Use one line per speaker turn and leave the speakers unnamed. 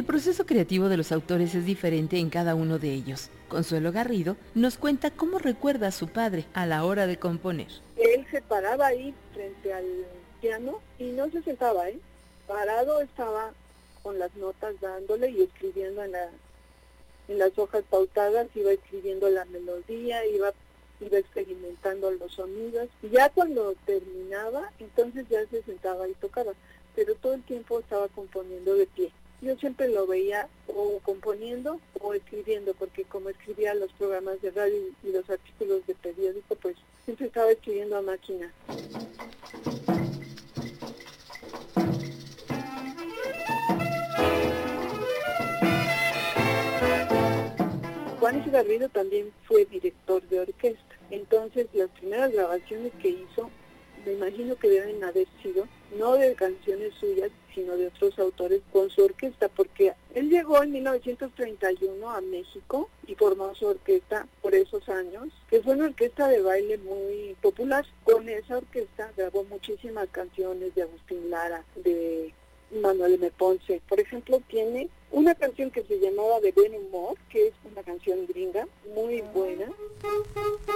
proceso creativo de los autores es diferente en cada uno de ellos. Consuelo Garrido nos cuenta cómo recuerda a su padre a la hora de componer.
Él se paraba ahí frente al piano y no se sentaba, parado estaba con las notas dándole y escribiendo en las hojas pautadas, iba escribiendo la melodía, iba experimentando los sonidos, y ya cuando terminaba, entonces ya se sentaba y tocaba, pero todo el tiempo estaba componiendo de pie. Yo siempre lo veía o componiendo o escribiendo, porque como escribía los programas de radio y los artículos de periódico, pues siempre estaba escribiendo a máquina. Juan Garrido también fue director de orquesta, entonces las primeras grabaciones que hizo, me imagino que deben haber sido no de canciones suyas, sino de otros autores con su orquesta, porque él llegó en 1931 a México y formó su orquesta por esos años, que fue una orquesta de baile muy popular. Con esa orquesta grabó muchísimas canciones de Agustín Lara, de Manuel M. Ponce. Por ejemplo, tiene una canción que se llamaba De Buen Humor, que es una canción gringa muy buena.